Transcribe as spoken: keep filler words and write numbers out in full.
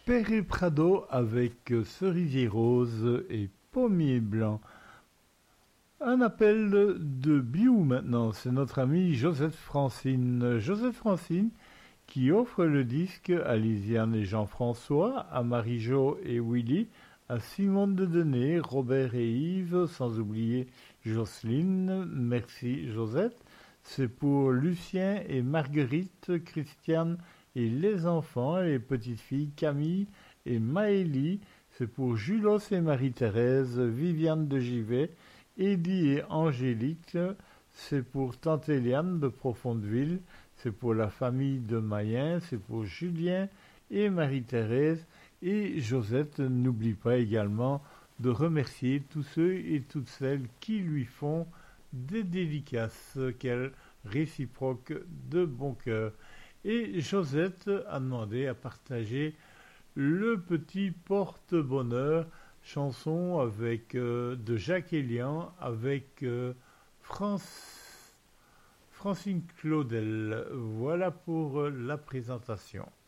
Perret Prado avec Cerisier Rose et Pommier Blanc. Un appel de Biou maintenant, c'est notre amie Josette Francine. Josette Francine qui offre le disque à Lisiane et Jean-François, à Marie-Jo et Willy, à Simone de Denay, Robert et Yves, sans oublier Jocelyne. Merci Josette. C'est pour Lucien et Marguerite, Christiane et les enfants, les petites filles Camille et Maëlie. C'est pour Julos et Marie-Thérèse, Viviane de Givet, Eddie et Angélique. C'est pour Tante Eliane de Profondeville. C'est pour la famille de Mayen. C'est pour Julien et Marie-Thérèse. Et Josette n'oublie pas également de remercier tous ceux et toutes celles qui lui font des dédicaces qu'elle réciproque de bon cœur. Et Josette a demandé à partager le petit porte-bonheur, chanson avec euh, de Jacques Elian avec euh, France, Francine Claudel. Voilà pour euh, la présentation.